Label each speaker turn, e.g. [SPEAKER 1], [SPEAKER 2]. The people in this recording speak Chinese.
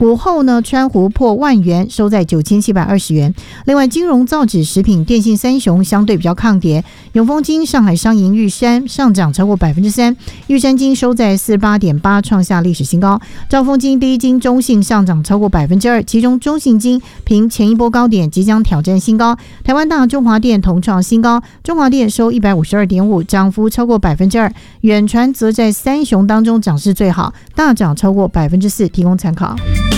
[SPEAKER 1] 股后呢，川湖破10000元，收在9720元。另外，金融、造纸、食品、电信三雄相对比较抗跌，永丰金、上海商银、玉山上涨超过3%，玉山金收在48.8，创下历史新高。兆丰金、第一金、中信上涨超过2%，其中中信金凭前一波高点即将挑战新高。台湾大、中华电同创新高，中华电收152.5，涨幅超过2%。远传则在三雄当中涨势最好，大涨超过4%，提供参考。